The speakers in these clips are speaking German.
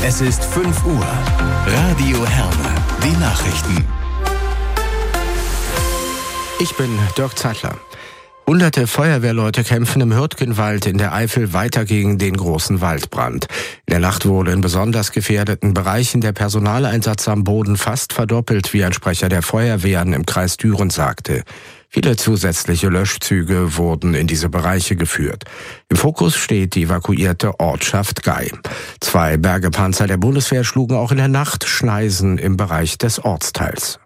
Es ist 5 Uhr. Radio Herne. Die Nachrichten. Ich bin Dirk Zeitler. Hunderte Feuerwehrleute kämpfen im Hürtgenwald in der Eifel weiter gegen den großen Waldbrand. In der Nacht wurde in besonders gefährdeten Bereichen der Personaleinsatz am Boden fast verdoppelt, wie ein Sprecher der Feuerwehren im Kreis Düren sagte. Viele zusätzliche Löschzüge wurden in diese Bereiche geführt. Im Fokus steht die evakuierte Ortschaft Gei. 2 Bergepanzer der Bundeswehr schlugen auch in der Nacht Schneisen im Bereich des Ortsteils.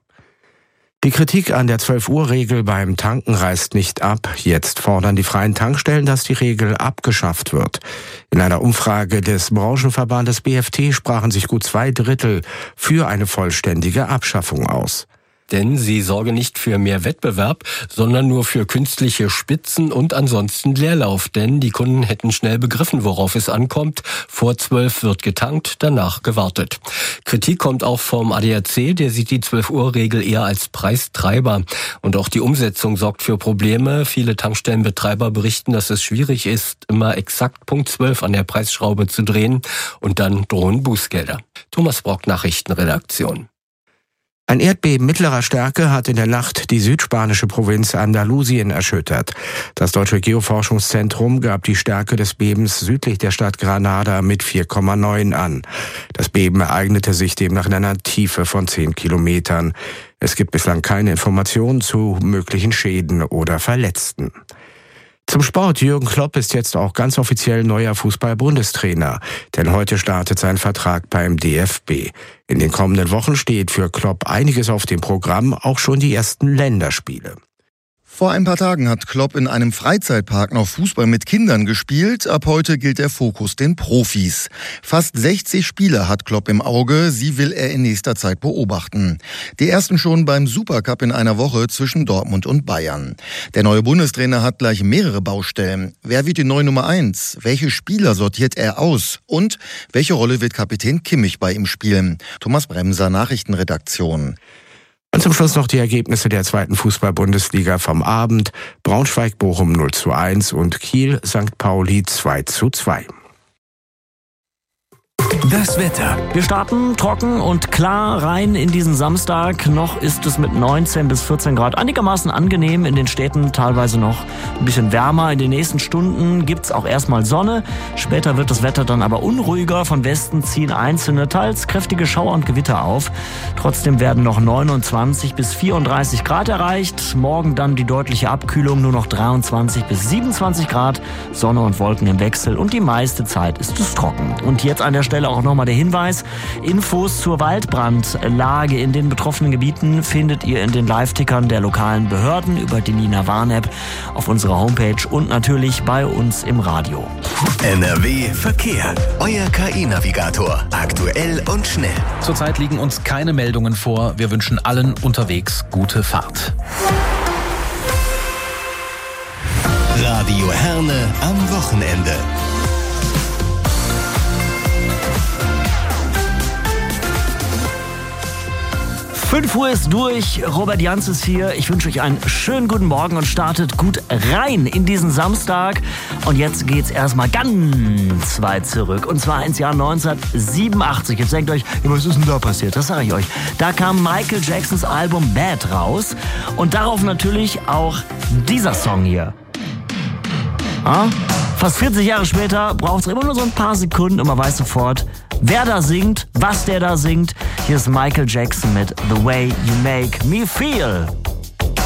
Die Kritik an der 12-Uhr-Regel beim Tanken reißt nicht ab. Jetzt fordern die freien Tankstellen, dass die Regel abgeschafft wird. In einer Umfrage des Branchenverbandes BFT sprachen sich gut 2/3 für eine vollständige Abschaffung aus. Denn sie sorge nicht für mehr Wettbewerb, sondern nur für künstliche Spitzen und ansonsten Leerlauf. Denn die Kunden hätten schnell begriffen, worauf es ankommt. Vor 12 wird getankt, danach gewartet. Kritik kommt auch vom ADAC, der sieht die 12-Uhr-Regel eher als Preistreiber. Und auch die Umsetzung sorgt für Probleme. Viele Tankstellenbetreiber berichten, dass es schwierig ist, immer exakt Punkt 12 an der Preisschraube zu drehen. Und dann drohen Bußgelder. Thomas Brock, Nachrichtenredaktion. Ein Erdbeben mittlerer Stärke hat in der Nacht die südspanische Provinz Andalusien erschüttert. Das Deutsche Geoforschungszentrum gab die Stärke des Bebens südlich der Stadt Granada mit 4,9 an. Das Beben ereignete sich demnach in einer Tiefe von 10 Kilometern. Es gibt bislang keine Informationen zu möglichen Schäden oder Verletzten. Zum Sport. Jürgen Klopp ist jetzt auch ganz offiziell neuer Fußball-Bundestrainer. Denn heute startet sein Vertrag beim DFB. In den kommenden Wochen steht für Klopp einiges auf dem Programm, auch schon die ersten Länderspiele. Vor ein paar Tagen hat Klopp in einem Freizeitpark noch Fußball mit Kindern gespielt. Ab heute gilt der Fokus den Profis. Fast 60 Spieler hat Klopp im Auge. Sie will er in nächster Zeit beobachten. Die ersten schon beim Supercup in einer Woche zwischen Dortmund und Bayern. Der neue Bundestrainer hat gleich mehrere Baustellen. Wer wird die neue Nummer 1? Welche Spieler sortiert er aus? Und welche Rolle wird Kapitän Kimmich bei ihm spielen? Thomas Bremser, Nachrichtenredaktion. Und zum Schluss noch die Ergebnisse der 2. Fußball-Bundesliga vom Abend. Braunschweig-Bochum 0:1 und Kiel-St. Pauli 2:2. Das Wetter. Wir starten trocken und klar rein in diesen Samstag. Noch ist es mit 19 bis 14 Grad einigermaßen angenehm. In den Städten teilweise noch ein bisschen wärmer. In den nächsten Stunden gibt's auch erstmal Sonne. Später wird das Wetter dann aber unruhiger. Von Westen ziehen einzelne, teils kräftige Schauer und Gewitter auf. Trotzdem werden noch 29 bis 34 Grad erreicht. Morgen dann die deutliche Abkühlung, nur noch 23 bis 27 Grad. Sonne und Wolken im Wechsel und die meiste Zeit ist es trocken. Und jetzt an der Stelle auch nochmal der Hinweis: Infos zur Waldbrandlage in den betroffenen Gebieten findet ihr in den Live-Tickern der lokalen Behörden über die Nina Warn-App auf unserer Homepage und natürlich bei uns im Radio. NRW Verkehr. Euer KI-Navigator. Aktuell und schnell. Zurzeit liegen uns keine Meldungen vor. Wir wünschen allen unterwegs gute Fahrt. Radio Herne am Wochenende. 5 Uhr ist durch, Robert Jans ist hier. Ich wünsche euch einen schönen guten Morgen und startet gut rein in diesen Samstag. Und jetzt geht's erstmal ganz weit zurück. Und zwar ins Jahr 1987. Jetzt denkt euch, was ist denn da passiert? Das sage ich euch. Da kam Michael Jacksons Album Bad raus. Und darauf natürlich auch dieser Song hier. Fast 40 Jahre später braucht es immer nur so ein paar Sekunden und man weiß sofort, wer da singt, was der da singt. Hier ist Michael Jackson mit The Way You Make Me Feel.